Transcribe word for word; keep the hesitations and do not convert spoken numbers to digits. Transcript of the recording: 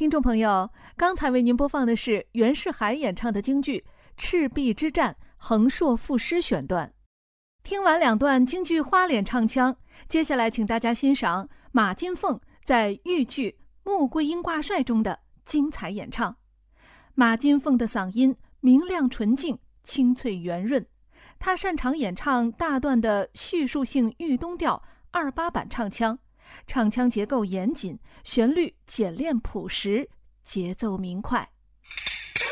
听众朋友，刚才为您播放的是袁世海演唱的京剧《赤壁之战横槊赋诗》选段。听完两段京剧花脸唱腔，接下来请大家欣赏马金凤在豫剧《穆桂英挂帅》中的精彩演唱。马金凤的嗓音明亮纯净，清脆圆润，她擅长演唱大段的叙述性豫东调二八版唱腔，唱腔结构严谨，旋律简练朴实，节奏明快。